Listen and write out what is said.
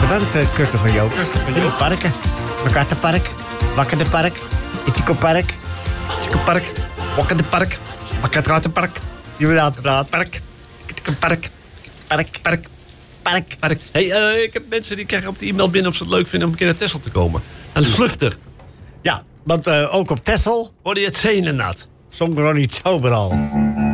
bedankt, Kurten van Joop. In de parken. Makartenpark, Wakkerdenpark, Itiko-park. Itiko-park, Wakkerdenpark, Wakkerdratenpark. Jubilatenpark. Park. Hey, ik heb mensen die krijgen op de e-mail binnen of ze het leuk vinden om een keer naar Texel te komen. Naar de Slufter. Ja, want ook op Texel Hoorde je het zee inderdaad? zong Ronnie Tober al.